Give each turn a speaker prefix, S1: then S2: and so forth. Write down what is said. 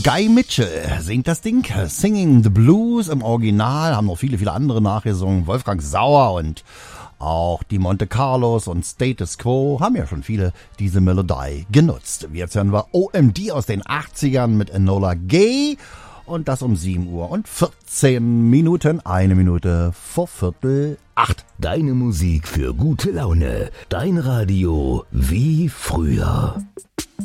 S1: Guy Mitchell singt das Ding, Singing the Blues im Original, haben noch viele, viele andere nachgesungen, Wolfgang Sauer und auch die Monte Carlos und Status Quo haben ja schon viele diese Melodie genutzt. Jetzt hören wir OMD aus den 80ern mit Enola Gay und das um 7 Uhr und 14 Minuten, 1 Minute vor 7:45.
S2: Deine Musik für gute Laune, dein Radio wie früher.